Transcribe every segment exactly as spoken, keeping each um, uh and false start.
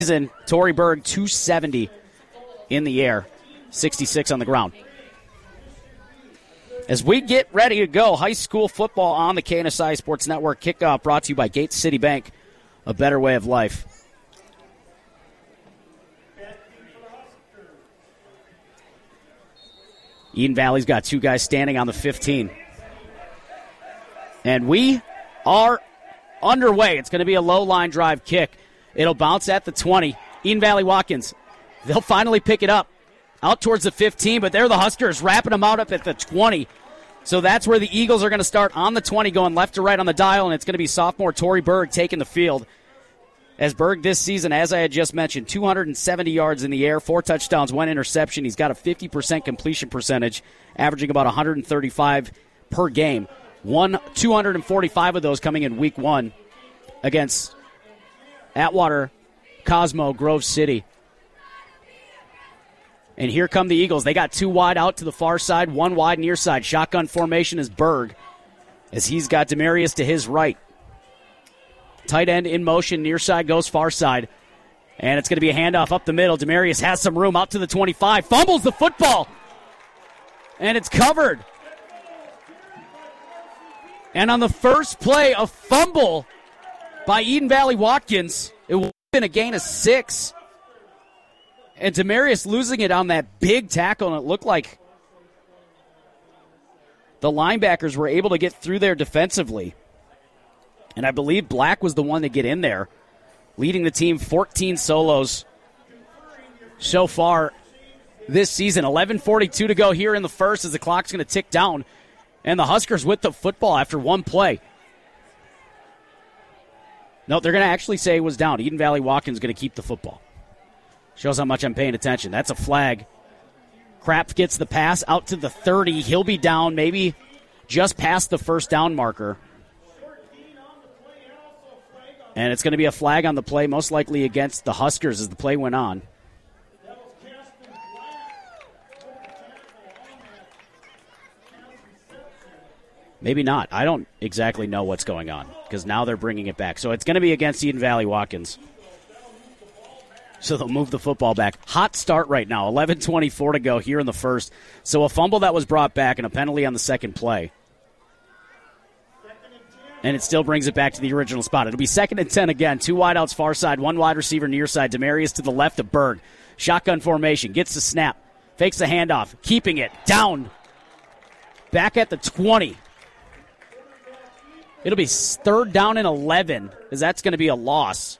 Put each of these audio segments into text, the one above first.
season, Tory Berg, two seventy in the air, sixty-six on the ground. As we get ready to go, high school football on the K N S I Sports Network. Kickoff brought to you by Gates City Bank, a better way of life. Eden Valley's got two guys standing on the fifteen. And we are underway. It's going to be a low line drive kick. It'll bounce at the twenty. Eden Valley Watkins, they'll finally pick it up out towards the fifteen, but they're the Huskers wrapping them out up at the twenty. So that's where the Eagles are going to start on the twenty, going left to right on the dial, and it's going to be sophomore Tory Berg taking the field. As Berg this season, as I had just mentioned, two hundred seventy yards in the air, four touchdowns, one interception. He's got a fifty percent completion percentage, averaging about one hundred thirty-five per game. One, two hundred forty-five of those coming in week one against Atwater, Cosmo, Grove City. And here come the Eagles. They got two wide out to the far side, one wide near side. Shotgun formation is Berg, as he's got Demarius to his right. Tight end in motion, near side goes far side. And it's going to be a handoff up the middle. Demarius has some room out to the twenty-five. Fumbles the football. And it's covered. And on the first play, a fumble by Eden Valley Watkins. It would have been a gain of six. And Demarius losing it on that big tackle, and it looked like the linebackers were able to get through there defensively. And I believe Black was the one to get in there, leading the team fourteen solos so far this season. eleven forty-two to go here in the first as the clock's going to tick down. And the Huskers with the football after one play. No, they're going to actually say it was down. Eden Valley Watkins going to keep the football. Shows how much I'm paying attention. That's a flag. Kraft gets the pass out to the thirty. He'll be down maybe just past the first down marker. And it's going to be a flag on the play, most likely against the Huskers as the play went on. Maybe not. I don't exactly know what's going on because now they're bringing it back. So it's going to be against Eden Valley Watkins. So they'll move the football back. Hot start right now, eleven twenty-four to go here in the first. So a fumble that was brought back and a penalty on the second play. And it still brings it back to the original spot. It'll be second and ten again. Two wideouts far side, one wide receiver near side. Demarius to the left of Berg. Shotgun formation, gets the snap, fakes the handoff, keeping it down. Back at the twenty. It'll be third down and eleven, as that's going to be a loss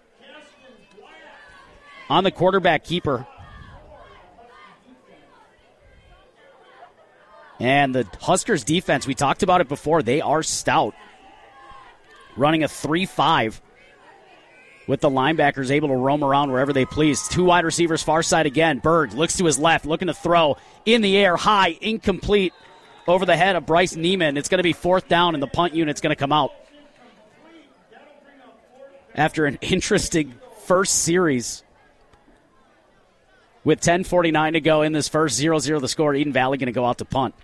on the quarterback keeper. And the Huskers defense, we talked about it before, they are stout. Running a three five with the linebackers able to roam around wherever they please. Two wide receivers far side again. Berg looks to his left, looking to throw in the air, high, incomplete. Over the head of Bryce Neiman. It's going to be fourth down, and the punt unit's going to come out. After an interesting first series. With ten forty-nine to go in this first, zero zero the score. Eden Valley going to go out to punt.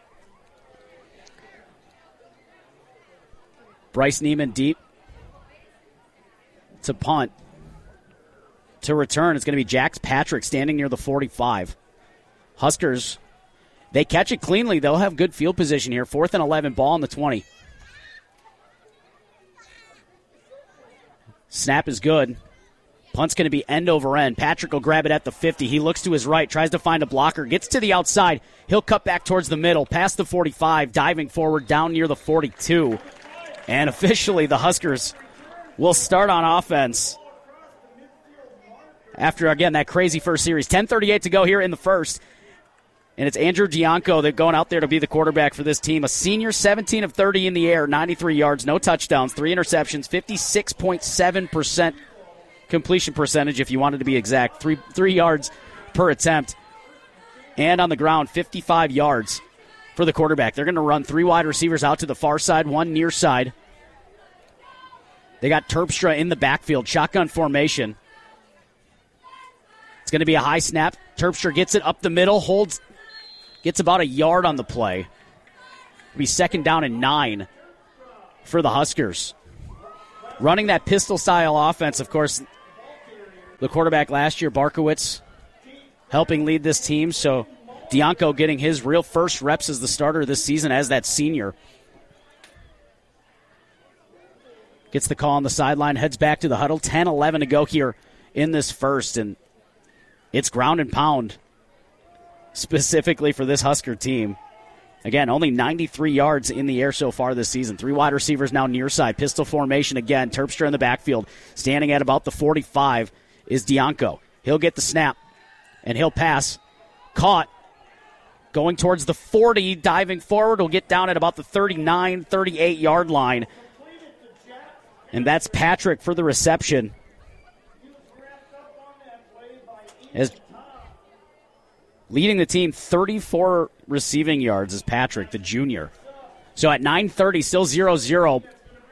Bryce Neiman deep to punt. To return, it's going to be Jax Patrick standing near the forty-five. Huskers, they catch it cleanly. They'll have good field position here. Fourth and eleven, ball on the twenty. Snap is good. Punt's going to be end over end. Patrick will grab it at the fifty. He looks to his right, tries to find a blocker, gets to the outside. He'll cut back towards the middle, past the forty-five, diving forward down near the forty-two. And officially the Huskers will start on offense after, again, that crazy first series. ten thirty-eight to go here in the first. And it's Andrew Gianco that going out there to be the quarterback for this team. A senior, seventeen of thirty in the air, ninety-three yards, no touchdowns, three interceptions, fifty-six point seven percent completion percentage, if you wanted to be exact. Three, three yards per attempt. And on the ground, fifty-five yards for the quarterback. They're going to run three wide receivers out to the far side, one near side. They got Terpstra in the backfield, shotgun formation. It's going to be a high snap. Terpstra gets it up the middle, holds, gets about a yard on the play. It'll be second down and nine for the Huskers. Running that pistol-style offense, of course, the quarterback last year, Barkowitz, helping lead this team. So Dianco getting his real first reps as the starter this season as that senior. Gets the call on the sideline, heads back to the huddle. ten eleven to go here in this first, and it's ground and pound specifically for this Husker team. Again, only ninety-three yards in the air so far this season. Three wide receivers now near side. Pistol formation again. Terpstra in the backfield. Standing at about the forty-five is Dianco. He'll get the snap, and he'll pass. Caught. Going towards the forty, diving forward. Will get down at about the thirty-nine, thirty-eight-yard line. And that's Patrick for the reception. As leading the team, thirty-four receiving yards is Patrick, the junior. So at nine thirty, still zero zero.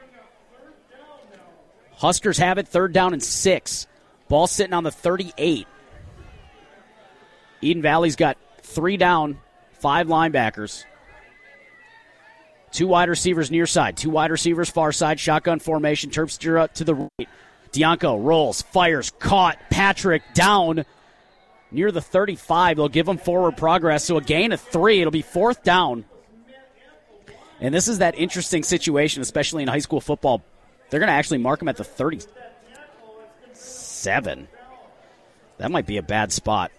Huskers have it, third down and six. Ball sitting on the thirty-eight. Eden Valley's got three down, five linebackers. Two wide receivers near side, two wide receivers far side, shotgun formation, Terpstra to the right. Dianco rolls, fires, caught, Patrick down near the thirty-five. They'll give him forward progress, so a gain of three. It'll be fourth down. And this is that interesting situation, especially in high school football. They're going to actually mark him at the thirty-seven. That might be a bad spot.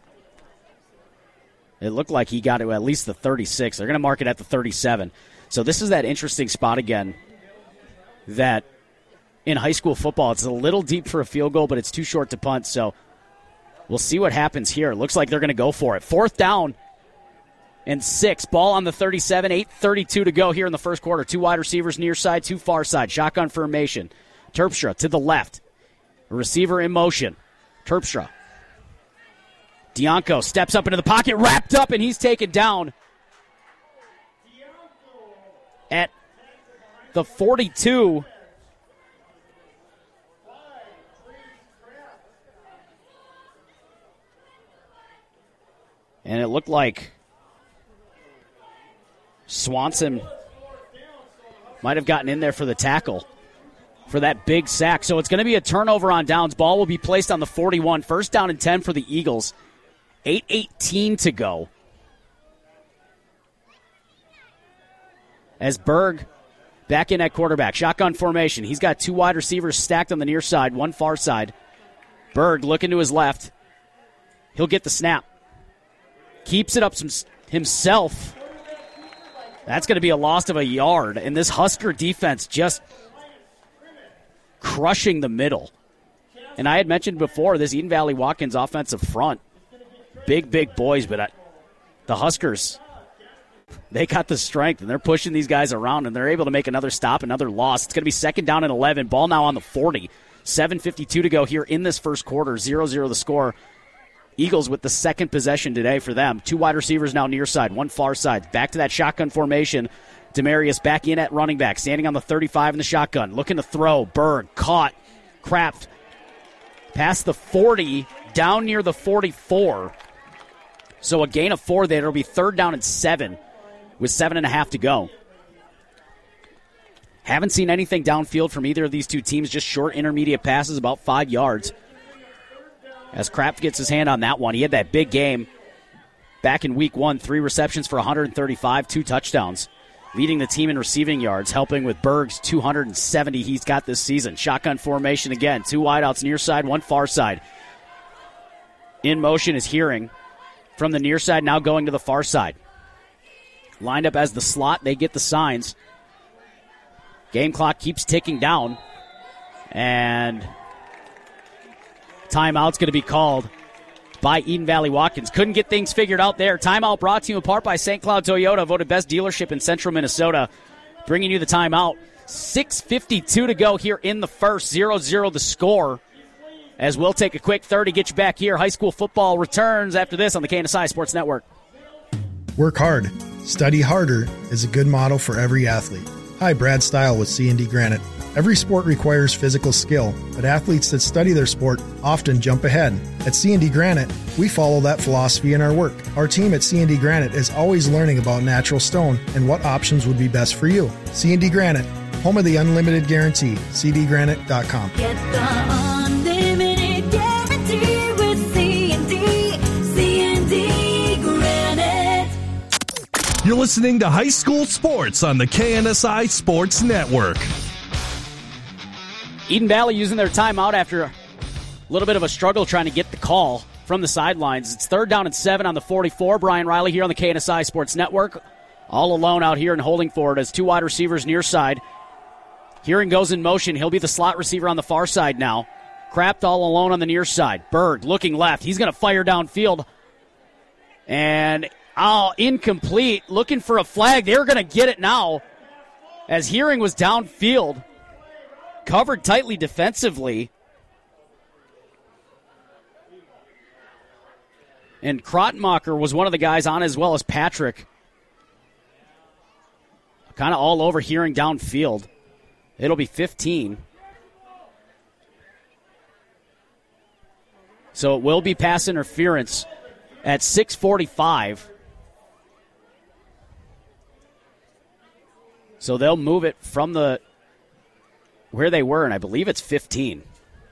It looked like he got to at least the thirty-six. They're going to mark it at the thirty-seven. So this is that interesting spot again that in high school football, it's a little deep for a field goal, but it's too short to punt. So we'll see what happens here. Looks like they're going to go for it. Fourth down and six. Ball on the thirty-seven. eight thirty-two to go here in the first quarter. Two wide receivers near side, two far side. Shotgun formation. Terpstra to the left. A receiver in motion. Terpstra. Dianco steps up into the pocket, wrapped up, and he's taken down at the forty-two. And it looked like Swanson might have gotten in there for the tackle for that big sack. So it's going to be a turnover on downs. Ball will be placed on the forty-one. First down and ten for the Eagles. eight eighteen to go. As Berg back in at quarterback. Shotgun formation. He's got two wide receivers stacked on the near side, one far side. Berg looking to his left. He'll get the snap. Keeps it up some, himself. That's going to be a loss of a yard. And this Husker defense just crushing the middle. And I had mentioned before, this Eden Valley Watkins offensive front. Big, big boys, but I, the Huskers, they got the strength, and they're pushing these guys around, and they're able to make another stop, another loss. It's going to be second down and eleven. Ball now on the forty. seven fifty-two to go here in this first quarter. zero zero the score. Eagles with the second possession today for them. Two wide receivers now near side, one far side. Back to that shotgun formation. Demarius back in at running back, standing on the thirty-five in the shotgun. Looking to throw. Berg caught. Kraft past the forty, down near the forty-four. So a gain of four there. It'll be third down and seven with seven and a half to go. Haven't seen anything downfield from either of these two teams, just short intermediate passes, about five yards. As Kraft gets his hand on that one, he had that big game back in week one, three receptions for one hundred thirty-five, two touchdowns, leading the team in receiving yards, helping with Berg's two hundred seventy he's got this season. Shotgun formation again, two wideouts near side, one far side. In motion is Hearing from the near side, now going to the far side. Lined up as the slot, they get the signs. Game clock keeps ticking down, and timeout's going to be called by Eden Valley Watkins. Couldn't get things figured out there. Timeout brought to you in part by Saint Cloud Toyota, voted best dealership in central Minnesota. Bringing you the timeout. six fifty-two to go here in the first. zero zero the score. As we'll take a quick thirty, get you back here. High school football returns after this on the K N S I Sports Network. Work hard. Study harder is a good motto for every athlete. Hi, Brad Stile with C and D Granite. Every sport requires physical skill, but athletes that study their sport often jump ahead. At C and D Granite, we follow that philosophy in our work. Our team at C and D Granite is always learning about natural stone and what options would be best for you. C and D Granite, home of the unlimited guarantee. C D granite dot com. Get the unlimited guarantee. listening to High School Sports on the K N S I Sports Network. Eden Valley using their timeout after a little bit of a struggle trying to get the call from the sidelines. It's third down and seven on the forty-four. Brian Riley here on the K N S I Sports Network. All alone out here in holding forward as two wide receivers near side. Hearing goes in motion. He'll be the slot receiver on the far side now. Crapped all alone on the near side. Berg looking left. He's going to fire downfield. And oh, incomplete. Looking for a flag. They're going to get it now as Hearing was downfield. Covered tightly defensively. And Krotmacher was one of the guys on as well as Patrick. Kind of all over Hearing downfield. It'll be fifteen. So it will be pass interference at six forty-five. So they'll move it from the where they were, and I believe it's fifteen.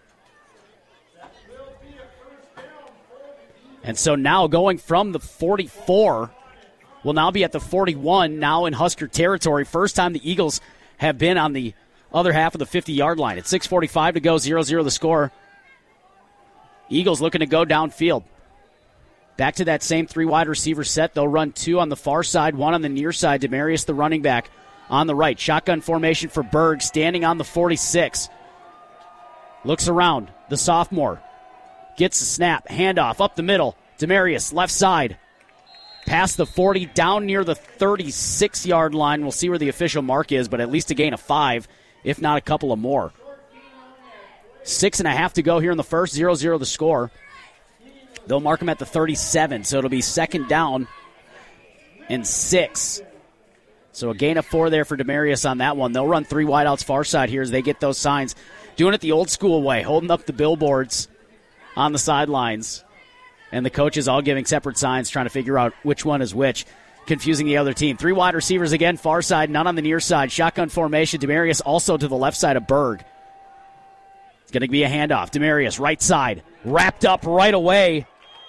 And so now going from the forty-four, will now be at the forty-one, now in Husker territory. First time the Eagles have been on the other half of the fifty-yard line. At six forty-five to go, zero zero the score. Eagles looking to go downfield. Back to that same three wide receiver set. They'll run two on the far side, one on the near side. Demarius, the running back, on the right. Shotgun formation for Berg, standing on the forty-six. Looks around. The sophomore gets the snap. Handoff up the middle. Demarius, left side. Past the forty, down near the thirty-six-yard line. We'll see where the official mark is, but at least a gain of five, if not a couple of more. Six and a half to go here in the first. zero zero the score. They'll mark him at the thirty-seven, so it'll be second down and six. So a gain of four there for Demarius on that one. They'll run three wideouts far side here as they get those signs. Doing it the old school way, holding up the billboards on the sidelines. And the coaches all giving separate signs, trying to figure out which one is which, confusing the other team. Three wide receivers again, far side, none on the near side. Shotgun formation, Demarius also to the left side of Berg. It's going to be a handoff. Demarius, right side, wrapped up right away.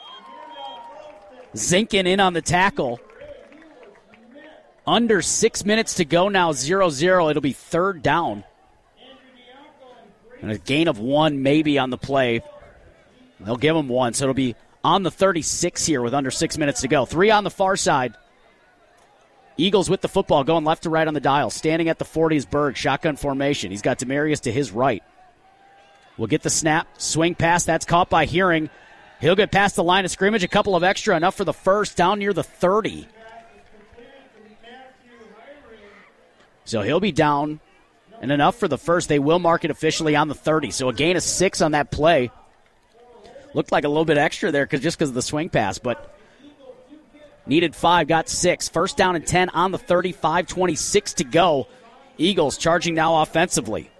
Zinkin in on the tackle. Under six minutes to go now, zero zero. It'll be third down. And a gain of one maybe on the play. They'll give him one, so it'll be on the thirty-six here with under six minutes to go. Three on the far side. Eagles with the football, going left to right on the dial. Standing at the forty is Berg, shotgun formation. He's got Demarius to his right. We'll get the snap, swing pass. That's caught by Hearing. He'll get past the line of scrimmage, a couple of extra, enough for the first, down near the thirty. So he'll be down, and enough for the first. They will mark it officially on the thirty. So a gain of six on that play. Looked like a little bit extra there cause, just because of the swing pass, but needed five, got six. First down and ten on the thirty, five twenty-six to go. Eagles charging now offensively.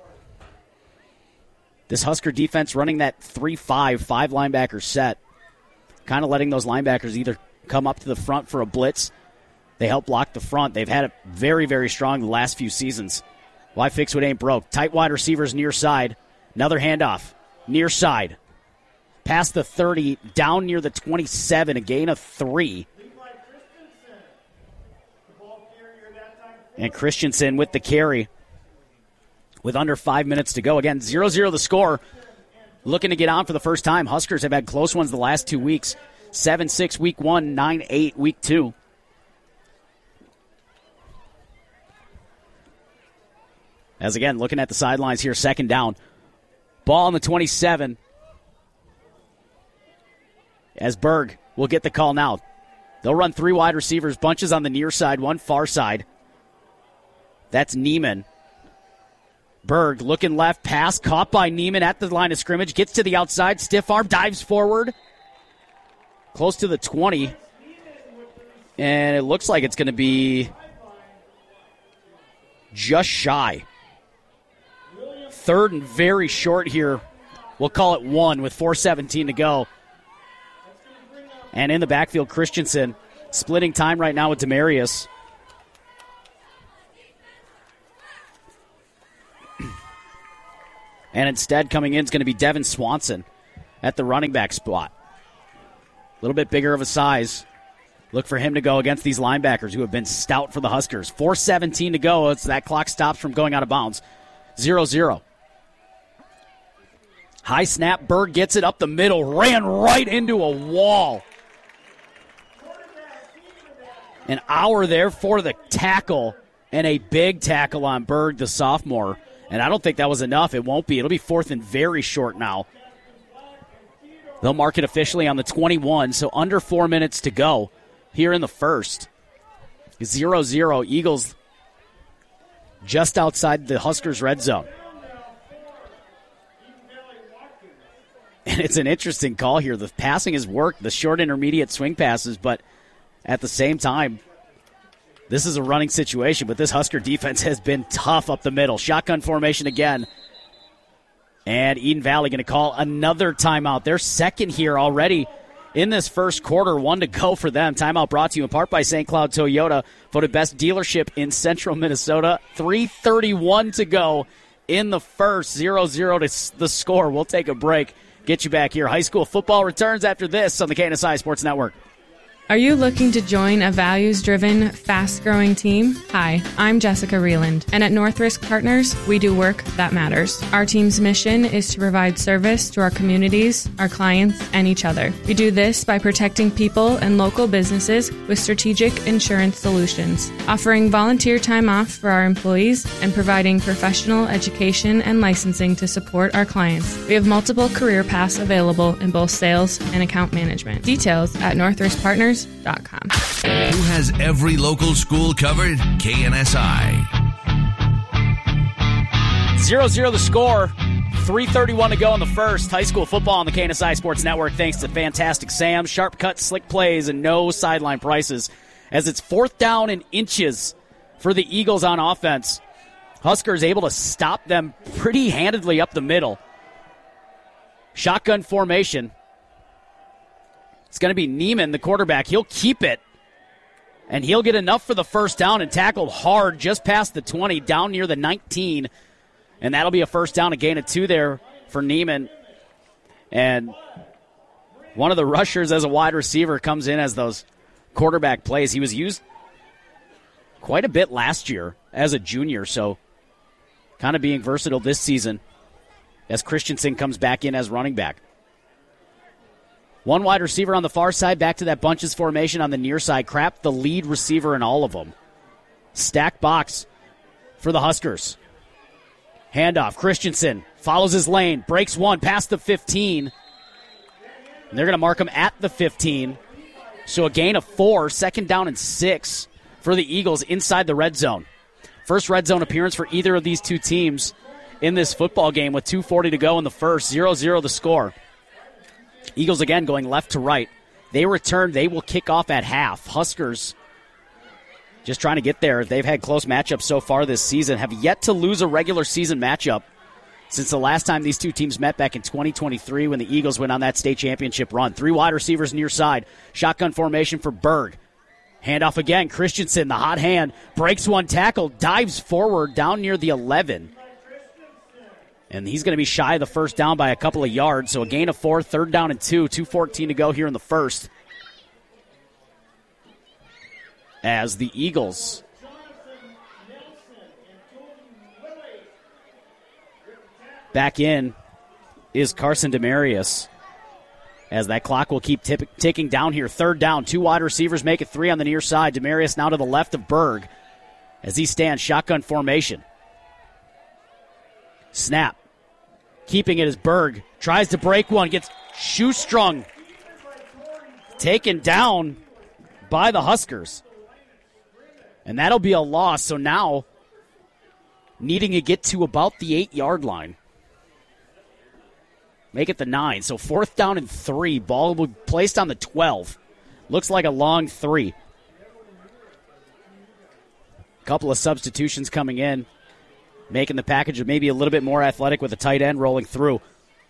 This Husker defense running that three five, five linebacker set. Kind of letting those linebackers either come up to the front for a blitz. They help block the front. They've had it very, very strong the last few seasons. Why fix what ain't broke? Tight wide receivers near side. Another handoff. Near side. Past the thirty, down near the twenty-seven, a gain of three. And Christensen with the carry with under five minutes to go. Again, zero zero the score. Looking to get on for the first time. Huskers have had close ones the last two weeks. seven six week one, nine eight week two. As again, looking at the sidelines here, second down. Ball on the twenty-seven. As Berg will get the call now. They'll run three wide receivers, bunches on the near side, one far side. That's Neiman. Berg looking left, pass caught by Neiman at the line of scrimmage, gets to the outside, stiff arm, dives forward. Close to the twenty. And it looks like it's going to be just shy. Third and very short here. We'll call it one with four seventeen to go. And in the backfield, Christensen splitting time right now with Demarius. And instead coming in is going to be Devin Swanson at the running back spot. A little bit bigger of a size. Look for him to go against these linebackers who have been stout for the Huskers. four seventeen to go. It's that clock stops from going out of bounds. zero zero. High snap. Berg gets it up the middle. Ran right into a wall. An hour there for the tackle, and a big tackle on Berg, the sophomore. And I don't think that was enough. It won't be. It'll be fourth and very short now. They'll mark it officially on the twenty-one, so under four minutes to go here in the first. zero zero. Eagles just outside the Huskers' red zone. And it's an interesting call here. The passing has worked, the short intermediate swing passes, but at the same time, this is a running situation, but this Husker defense has been tough up the middle. Shotgun formation again. And Eden Valley going to call another timeout. They're second here already in this first quarter. One to go for them. Timeout brought to you in part by Saint Cloud Toyota, voted best dealership in central Minnesota. three thirty-one to go in the first. zero zero to the score. We'll take a break. Get you back here. High school football returns after this on the K N S I Sports Network. Are you looking to join a values-driven, fast-growing team? Hi, I'm Jessica Reeland, and at North Risk Partners, we do work that matters. Our team's mission is to provide service to our communities, our clients, and each other. We do this by protecting people and local businesses with strategic insurance solutions, offering volunteer time off for our employees, and providing professional education and licensing to support our clients. We have multiple career paths available in both sales and account management. Details at north risk partners dot com. Who has every local school covered? K N S I. zero zero the score. three thirty-one to go in the first. High school football on the K N S I Sports Network thanks to Fantastic Sam. Sharp cuts, slick plays, and no sideline prices. As it's fourth down and inches for the Eagles on offense. Huskers able to stop them pretty handedly up the middle. Shotgun formation. It's going to be Neiman, the quarterback. He'll keep it, and he'll get enough for the first down and tackled hard just past the twenty, down near the nineteen, and that'll be a first down, a gain of two there for Neiman. And one of the rushers as a wide receiver comes in as those quarterback plays. He was used quite a bit last year as a junior, so kind of being versatile this season as Christensen comes back in as running back. One wide receiver on the far side, back to that bunches formation on the near side. Crap, the lead receiver in all of them. Stack box for the Huskers. Handoff, Christensen follows his lane, breaks one, past the fifteen. And they're going to mark him at the fifteen. So a gain of four, second down and six for the Eagles inside the red zone. First red zone appearance for either of these two teams in this football game with two forty to go in the first. zero zero the score. Eagles again going left to right. They return. They will kick off at half. Huskers just trying to get there. They've had close matchups so far this season. Have yet to lose a regular season matchup since the last time these two teams met back in twenty twenty-three when the Eagles went on that state championship run. Three wide receivers near side. Shotgun formation for Berg. Handoff again. Christensen, the hot hand, breaks one tackle, dives forward down near the eleven. And he's going to be shy of the first down by a couple of yards. So a gain of four, third down and two. two fourteen to go here in the first. As the Eagles back in is Carson Demarius. As that clock will keep tip- ticking down here. Third down. Two wide receivers make it three on the near side. Demarius now to the left of Berg as he stands shotgun formation. Snap. Keeping it as Berg tries to break one, gets shoestrung. Taken down by the Huskers. And that'll be a loss. So now needing to get to about the eight-yard line. Make it the nine. So fourth down and three. Ball will be placed on the twelve. Looks like a long three. Couple of substitutions coming in. Making the package maybe a little bit more athletic with the tight end rolling through.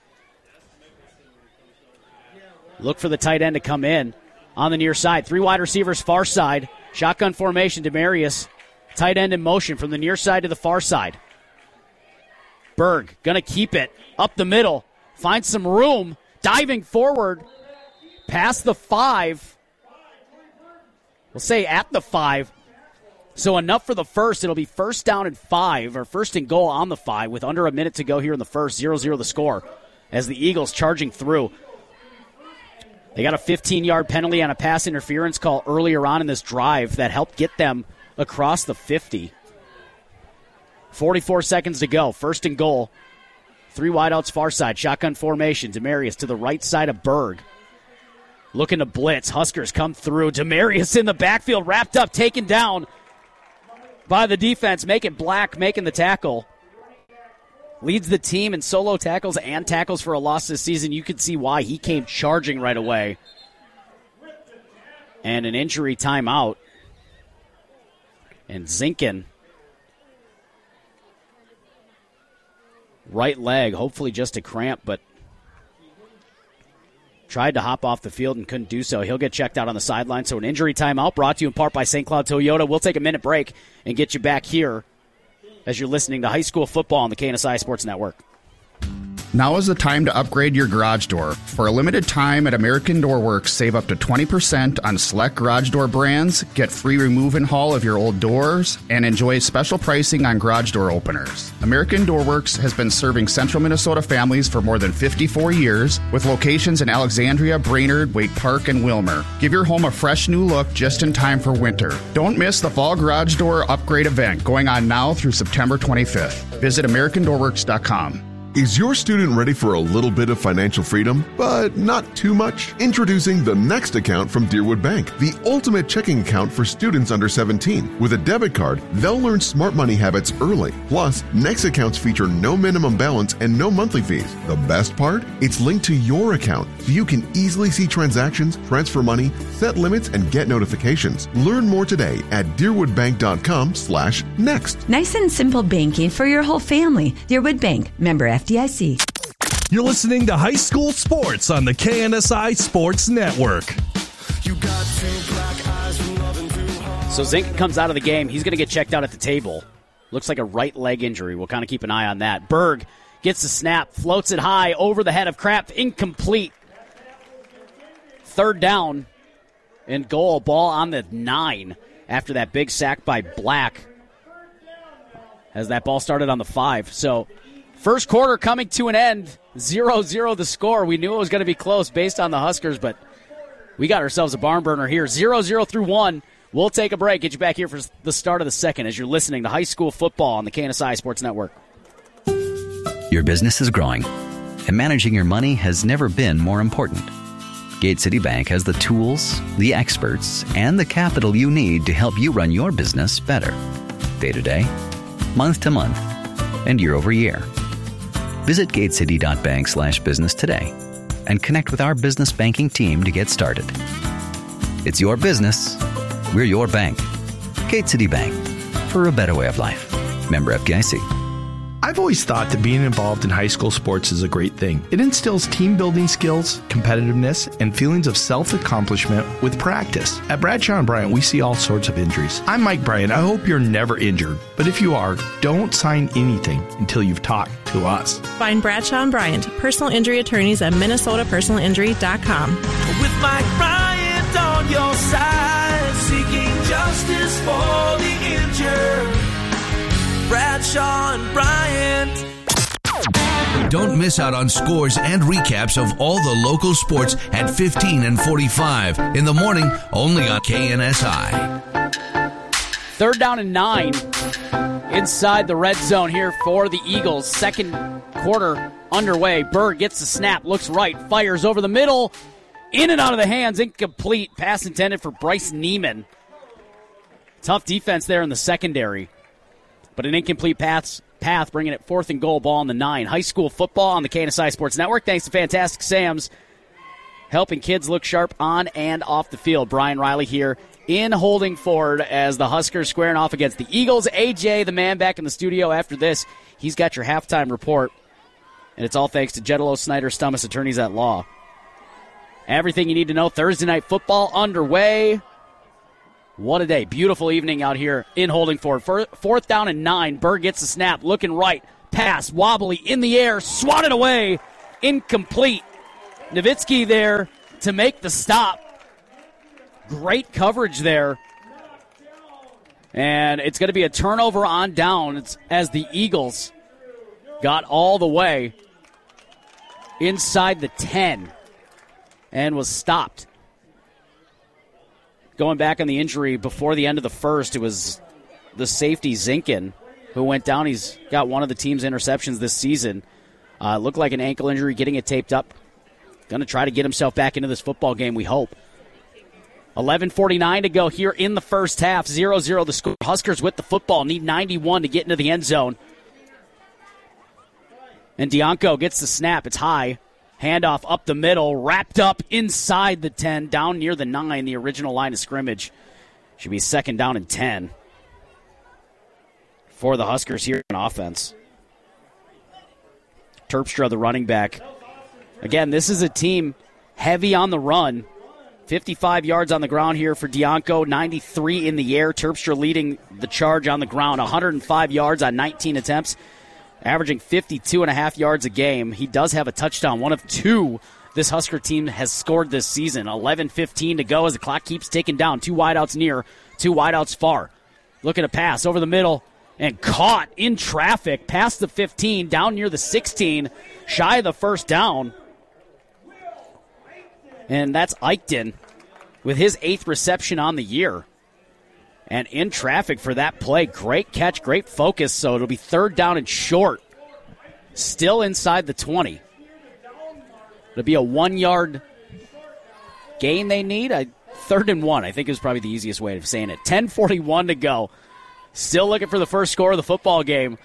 Look for the tight end to come in on the near side. Three wide receivers, far side. Shotgun formation, Demarius. Tight end in motion from the near side to the far side. Berg going to keep it up the middle. Finds some room. Diving forward past the five. we'll say at the five. So enough for the first. It'll be first down and five, or first and goal on the five, with under a minute to go here in the first. zero zero the score as the Eagles charging through. They got a fifteen-yard penalty on a pass interference call earlier on in this drive that helped get them across the fifty. forty-four seconds to go. First and goal. Three wideouts far side. Shotgun formation. Demarius to the right side of Berg. Looking to blitz. Huskers come through. Demarius in the backfield. Wrapped up. Taken down by the defense. Making Black making the tackle. Leads the team in solo tackles and tackles for a loss this season. You can see why. He came charging right away. And an injury timeout. And Zinkin, right leg, hopefully just a cramp, but tried to hop off the field and couldn't do so. He'll get checked out on the sideline. So an injury timeout brought to you in part by Saint Cloud Toyota. We'll take a minute break and get you back here as you're listening to high school football on the K N S I Sports Network. Now is the time to upgrade your garage door. For a limited time at American Door Works, save up to twenty percent on select garage door brands, get free remove and haul of your old doors, and enjoy special pricing on garage door openers. American Door Works has been serving central Minnesota families for more than fifty-four years, with locations in Alexandria, Brainerd, Wake Park, and Wilmer. Give your home a fresh new look just in time for winter. Don't miss the fall garage door upgrade event going on now through September twenty-fifth. Visit American Door Works dot com. Is your student ready for a little bit of financial freedom, but not too much? Introducing the Next account from Deerwood Bank, the ultimate checking account for students under seventeen. With a debit card, they'll learn smart money habits early. Plus, Next accounts feature no minimum balance and no monthly fees. The best part? It's linked to your account, so you can easily see transactions, transfer money, set limits, and get notifications. Learn more today at deerwoodbank.com slash next. Nice and simple banking for your whole family. Deerwood Bank, member F D I C. You're listening to High School Sports on the K N S I Sports Network. So Zink comes out of the game. He's going to get checked out at the table. Looks like a right leg injury. We'll kind of keep an eye on that. Berg gets the snap, floats it high over the head of Kraft. Incomplete. Third down and goal. Ball on the nine after that big sack by Black. As that ball started on the five. So first quarter coming to an end, zero zero the score. We knew it was going to be close based on the Huskers, but we got ourselves a barn burner here. zero zero through one. We'll take a break, get you back here for the start of the second as you're listening to high school football on the K N S I Sports Network. Your business is growing, and managing your money has never been more important. Gate City Bank has the tools, the experts, and the capital you need to help you run your business better. Day to day, month to month, and year over year. Visit gatecity.bank slash business today and connect with our business banking team to get started. It's your business. We're your bank. Gate City Bank, for a better way of life. Member F D I C. I've always thought that being involved in high school sports is a great thing. It instills team-building skills, competitiveness, and feelings of self-accomplishment with practice. At Bradshaw and Bryant, we see all sorts of injuries. I'm Mike Bryant. I hope you're never injured. But if you are, don't sign anything until you've talked to us. Find Bradshaw and Bryant, personal injury attorneys at minnesota personal injury dot com. With Mike Bryant on your side, seeking justice for the injured. Bradshaw and Bryant. Don't miss out on scores and recaps of all the local sports at fifteen and forty-five in the morning, only on K N S I. Third down and nine inside the red zone here for the Eagles. Second quarter underway. Berg gets the snap, looks right, fires over the middle, in and out of the hands, incomplete. Pass intended for Bryce Neiman. Tough defense there in the secondary. But an incomplete path, path, bringing it fourth and goal, ball on the nine. High school football on the K N S I Sports Network. Thanks to Fantastic Sam's, helping kids look sharp on and off the field. Brian Riley here in holding forward as the Huskers squaring off against the Eagles. A J, the man, back in the studio after this. He's got your halftime report, and it's all thanks to Jedelo Snyder Stummis, attorneys at law. Everything you need to know. Thursday night football underway. What a day. Beautiful evening out here in holding forward. Fourth down and nine. Berg gets the snap. Looking right. Pass. Wobbly in the air. Swatted away. Incomplete. Nowitzki there to make the stop. Great coverage there And it's going to be a turnover on downs as the Eagles got all the way inside the ten and was stopped. Going back on the injury before the end of the first, it was the safety Zinkin who went down. He's got one of the team's interceptions this season. Uh, looked like an ankle injury, getting it taped up. Going to try to get himself back into this football game, we hope. eleven forty-nine to go here in the first half. zero zero the score. Huskers with the football. Need ninety-one to get into the end zone. And Dianco gets the snap. It's high. Handoff up the middle. Wrapped up inside the ten. Down near the nine, the original line of scrimmage. Should be second down and ten for the Huskers here on offense. Terpstra, the running back. Again, this is a team heavy on the run. fifty-five yards on the ground here for Dianco, ninety-three in the air. Terpstra leading the charge on the ground, one hundred five yards on nineteen attempts, averaging fifty-two and a half yards a game. He does have a touchdown, one of two this Husker team has scored this season. eleven fifteen to go as the clock keeps ticking down. Two wideouts near, two wideouts far. Looking to pass over the middle and caught in traffic past the fifteen, down near the sixteen, shy of the first down. And that's Eichten with his eighth reception on the year. And in traffic for that play. Great catch, great focus. So it'll be third down and short. Still inside the twenty. It'll be a one-yard gain they need. A third and one, I think is probably the easiest way of saying it. ten forty-one to go. Still looking for the first score of the football game.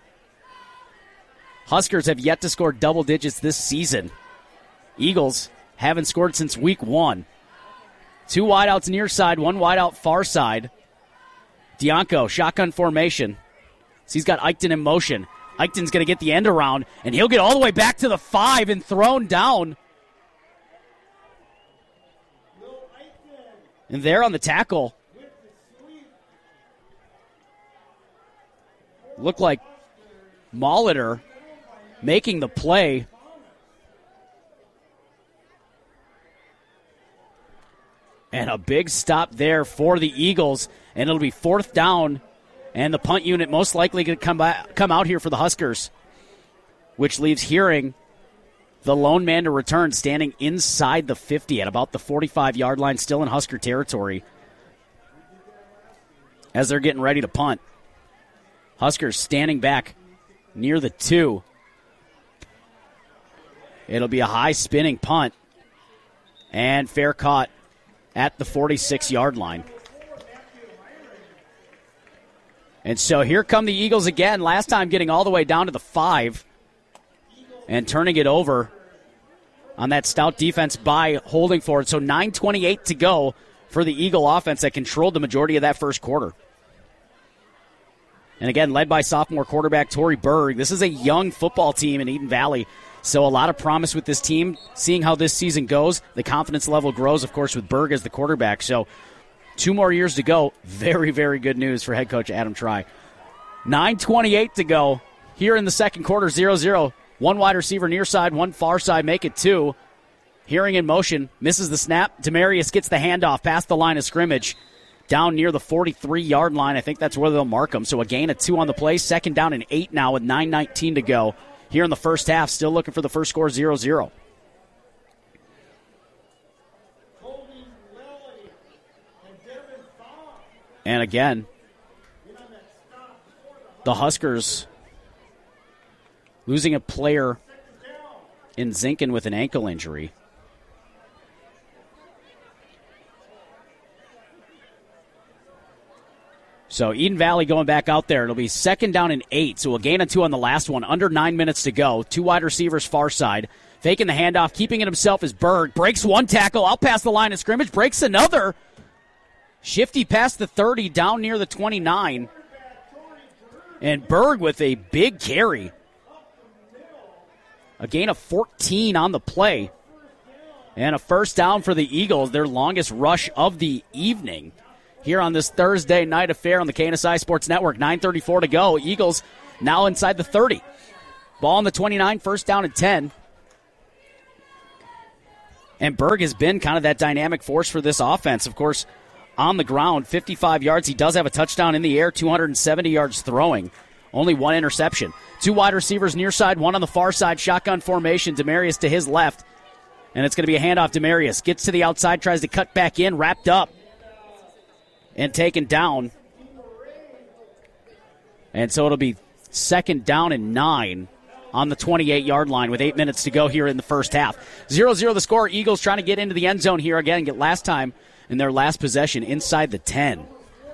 Huskers have yet to score double digits this season. Eagles haven't scored since week one. Two wideouts near side, one wideout far side. Dianco, shotgun formation. So he's got Eichten in motion. Eichten's going to get the end around, and he'll get all the way back to the five and thrown down. And there on the tackle, looked like Molitor making the play. And a big stop there for the Eagles. And it'll be fourth down. And the punt unit most likely going to come by, come out here for the Huskers. Which leaves Hearing, the lone man to return, standing inside the fifty at about the forty-five-yard line, still in Husker territory. As they're getting ready to punt. Huskers standing back near the two. It'll be a high spinning punt. And fair caught at the forty-six-yard line. And so here come the Eagles again, last time getting all the way down to the five and turning it over on that stout defense by holding for it. So nine twenty-eight to go for the Eagle offense that controlled the majority of that first quarter. And again, led by sophomore quarterback Torrey Berg. This is a young football team in Eden Valley. So a lot of promise with this team. Seeing how this season goes, the confidence level grows, of course, with Berg as the quarterback. So two more years to go. Very, very good news for head coach Adam Try. nine twenty-eight to go here in the second quarter, zero zero. One wide receiver near side, one far side, make it two. Hearing in motion, misses the snap. Demarius gets the handoff past the line of scrimmage. Down near the forty-three-yard line. I think that's where they'll mark him. So a gain of two on the play. Second down and eight now with nine nineteen to go. Here in the first half, still looking for the first score, zero zero. And again, the Huskers losing a player in Zinkin with an ankle injury. So Eden Valley going back out there. It'll be second down and eight. So a gain of two on the last one. Under nine minutes to go. Two wide receivers far side. Faking the handoff. Keeping it himself is Berg. Breaks one tackle. Out past the line of scrimmage. Breaks another. Shifty past the thirty. Down near the twenty-nine. And Berg with a big carry. A gain of fourteen on the play. And a first down for the Eagles. Their longest rush of the evening. Here on this Thursday night affair on the K N S I Sports Network. nine thirty-four to go. Eagles now inside the thirty. Ball on the twenty-nine, first down and ten. And Berg has been kind of that dynamic force for this offense. Of course, on the ground, fifty-five yards. He does have a touchdown in the air, two hundred seventy yards throwing. Only one interception. Two wide receivers near side, one on the far side. Shotgun formation. Demarius to his left. And it's going to be a handoff. Demarius gets to the outside, tries to cut back in, wrapped up, and taken down. And so it'll be second down and nine on the twenty-eight-yard line with eight minutes to go here in the first half. zero zero the score. Eagles trying to get into the end zone here again and get last time in their last possession inside the ten.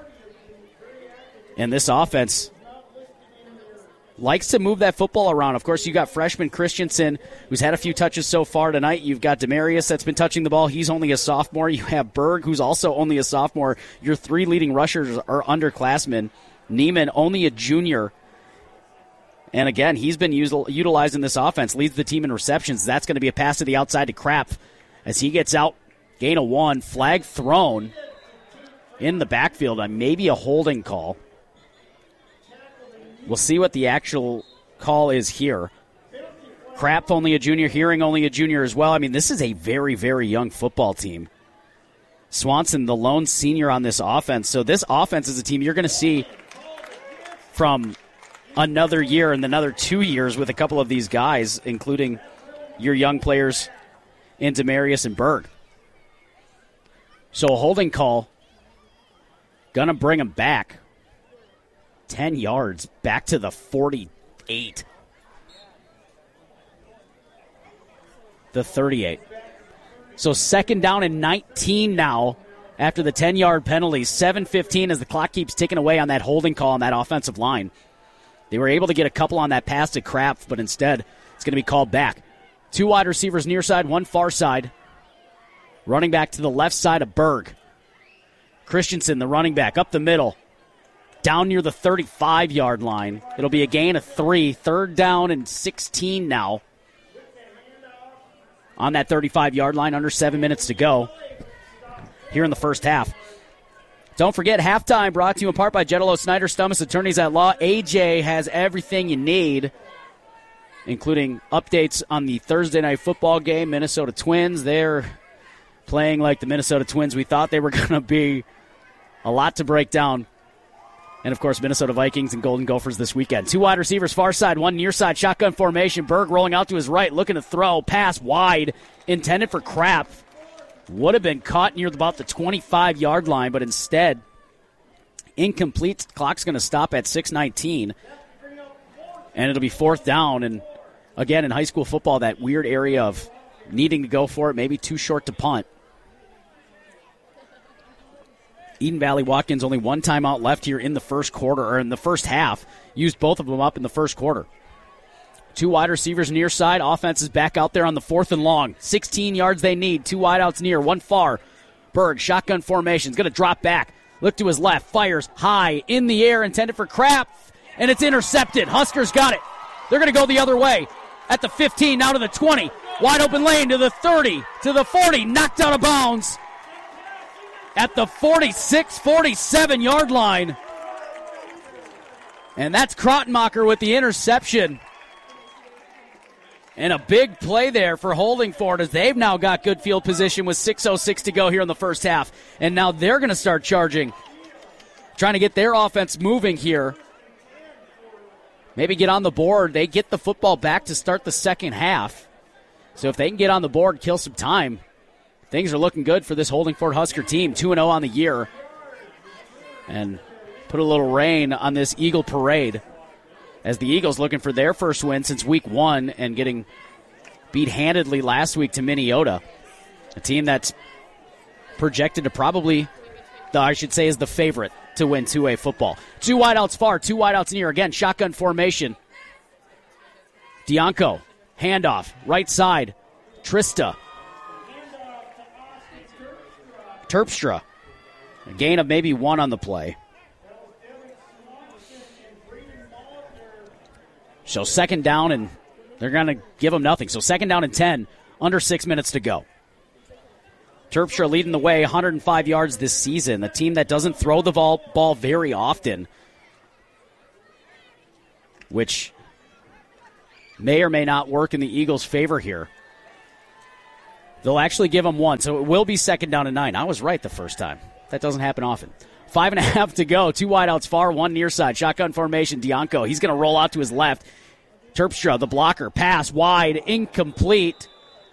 And this offense likes to move that football around. Of course, you got freshman Christensen, who's had a few touches so far tonight. You've got Demarius that's been touching the ball. He's only a sophomore. You have Berg, who's also only a sophomore. Your three leading rushers are underclassmen. Neiman, only a junior. And again, he's been util- utilized in this offense, leads the team in receptions. That's going to be a pass to the outside to Krapf as he gets out. Gain of one, flag thrown in the backfield. Uh, maybe a holding call. We'll see what the actual call is here. Krapf, only a junior. Hearing, only a junior as well. I mean, this is a very, very young football team. Swanson, the lone senior on this offense. So this offense is a team you're going to see from another year and another two years with a couple of these guys, including your young players in Demarius and Berg. So a holding call. Going to bring him back. ten yards back to the forty-eight. The thirty-eight. So second down and nineteen now after the ten-yard penalty. seven fifteen as the clock keeps ticking away on that holding call on that offensive line. They were able to get a couple on that pass to Krapf, but instead it's going to be called back. Two wide receivers near side, one far side. Running back to the left side of Berg. Christensen, the running back, up the middle. Down near the thirty-five-yard line. It'll be a gain of three. Third down and sixteen now. On that thirty-five-yard line, under seven minutes to go here in the first half. Don't forget, halftime brought to you in part by Jetalo Snyder, Stummis Attorneys at Law. A J has everything you need, including updates on the Thursday night football game. Minnesota Twins, they're playing like the Minnesota Twins we thought they were going to be. A lot to break down. And, of course, Minnesota Vikings and Golden Gophers this weekend. Two wide receivers, far side, one near side, shotgun formation. Berg rolling out to his right, looking to throw. Pass wide, intended for Krapf. Would have been caught near about the twenty-five-yard line, but instead, incomplete. Clock's going to stop at six nineteen. And it'll be fourth down. And, again, in high school football, that weird area of needing to go for it, maybe too short to punt. Eden Valley Watkins only one timeout left here in the first quarter, or in the first half. Used both of them up in the first quarter. Two wide receivers near side. Offense is back out there on the fourth and long. sixteen yards they need. Two wideouts near, one far. Berg, shotgun formation, is going to drop back. Look to his left, fires high in the air, intended for Krapf, and it's intercepted. Huskers got it. They're going to go the other way. At the fifteen, now to the twenty. Wide open lane to the thirty, to the forty, knocked out of bounds. At the forty-six, forty-seven-yard line. And that's Krottenmacher with the interception. And a big play there for holding for it as they've now got good field position with six oh six to go here in the first half. And now they're going to start charging, trying to get their offense moving here. Maybe get on the board. They get the football back to start the second half. So if they can get on the board, kill some time, things are looking good for this Holding Fort Husker team. two and oh on the year. And put a little rain on this Eagle parade as the Eagles looking for their first win since week one and getting beat handedly last week to Minnesota. A team that's projected to probably, I should say, is the favorite to win two A football. Two wideouts far, two wideouts near. Again, shotgun formation. Dianco, handoff, right side. Trista. Terpstra. A gain of maybe one on the play. So second down, and they're going to give them nothing. So second down and ten, under six minutes to go. Terpstra leading the way, one hundred five yards this season. A team that doesn't throw the ball, ball very often, which may or may not work in the Eagles' favor here. They'll actually give them one, so it will be second down and nine. I was right the first time. That doesn't happen often. Five and a half to go. Two wideouts far, one near side. Shotgun formation, Dianco. He's going to roll out to his left. Terpstra, the blocker. Pass wide, incomplete.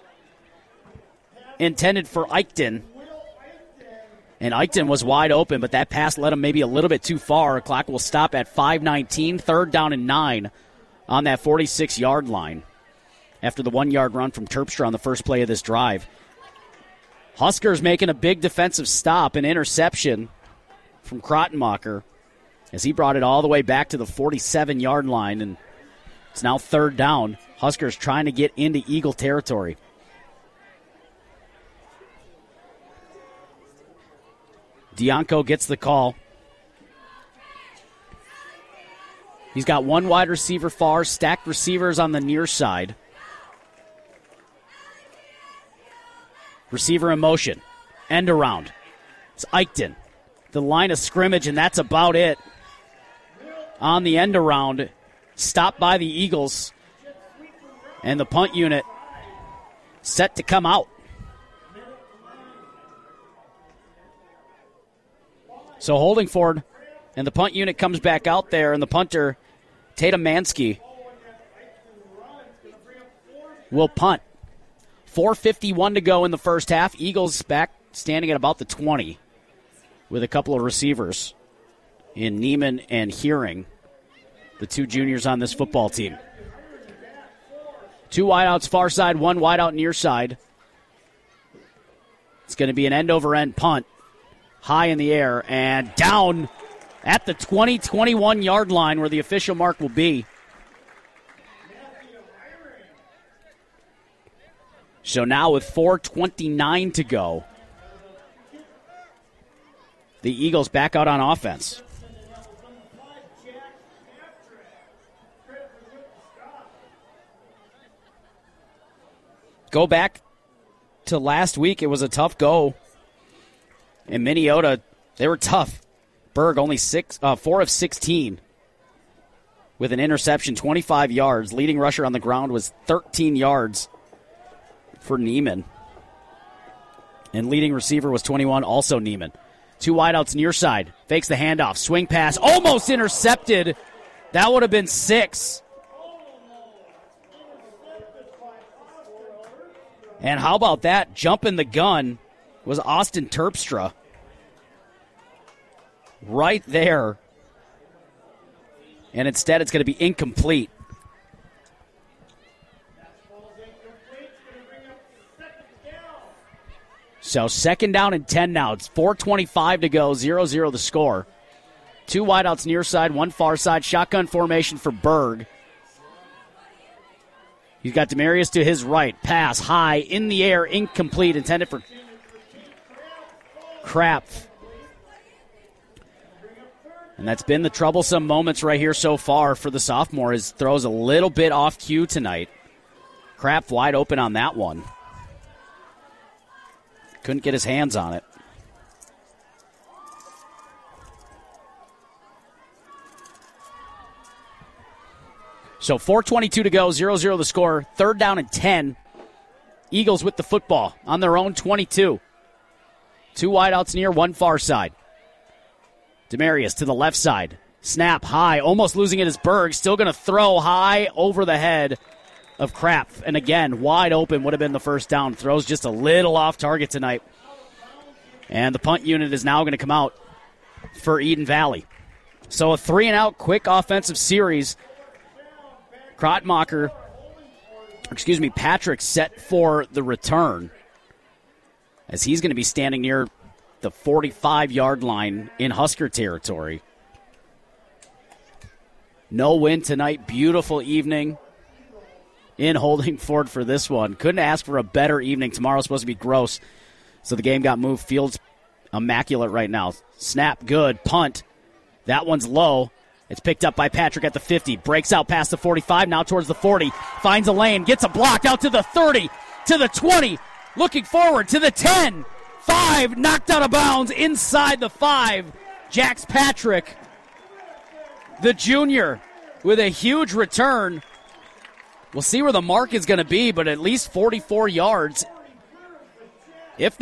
Intended for Eichten. And Eichten was wide open, but that pass led him maybe a little bit too far. Clock will stop at five nineteen. Third down and nine on that forty-six-yard line after the one-yard run from Terpstra on the first play of this drive. Huskers making a big defensive stop, an interception from Krottenmacher as he brought it all the way back to the forty-seven-yard line, and it's now third down. Huskers trying to get into Eagle territory. Dianco gets the call. He's got one wide receiver far, stacked receivers on the near side. Receiver in motion. End around. It's Eichten. The line of scrimmage, and that's about it. On the end around, stopped by the Eagles. And the punt unit set to come out. So holding forward, and the punt unit comes back out there, and the punter, Tatum Mansky, will punt. four fifty-one to go in the first half. Eagles back standing at about the twenty with a couple of receivers in Neiman and Hearing, the two juniors on this football team. Two wideouts far side, one wideout near side. It's going to be an end-over-end punt. High in the air and down at the twenty, twenty-one-yard line where the official mark will be. So now with four twenty-nine to go, the Eagles back out on offense. Go back to last week. It was a tough go. In Minneota, they were tough. Berg only six, uh, four of sixteen with an interception, twenty-five yards. Leading rusher on the ground was thirteen yards for Neiman. And leading receiver was twenty-one, also Neiman. Two wideouts near side. Fakes the handoff. Swing pass. Almost intercepted. That would have been six. And how about that? Jumping the gun was Austin Terpstra. Right there. And instead it's going to be incomplete. So second down and ten now. It's four twenty-five to go, zero zero the score. Two wideouts near side, one far side. Shotgun formation for Berg. He's got Demarius to his right. Pass high, in the air, incomplete. Intended for Krapf. And that's been the troublesome moments right here so far for the sophomore. His throws a little bit off cue tonight. Krapf wide open on that one. Couldn't get his hands on it. So four twenty-two to go, zero zero the score. Third down and ten. Eagles with the football on their own twenty-two. Two wideouts near, one far side. Demarius to the left side. Snap high, almost losing it is Berg. Still going to throw high over the head of Krapf. And again, wide open would have been the first down. Throws just a little off target tonight. And the punt unit is now going to come out for Eden Valley. So a three and out quick offensive series. Krottenmacher, excuse me, Patrick set for the return as he's going to be standing near the forty-five-yard line in Husker territory. No win tonight. Beautiful evening in Holding Ford for this one. Couldn't ask for a better evening. Tomorrow's supposed to be gross, so the game got moved. Field's immaculate right now. Snap good. Punt. That one's low. It's picked up by Patrick at the fifty. Breaks out past the forty-five, now towards the forty. Finds a lane, gets a block out to the thirty, to the twenty. Looking forward to the ten. Five, knocked out of bounds inside the five. Jax Patrick, the junior, with a huge return. We'll see where the mark is going to be, but at least forty-four yards, if not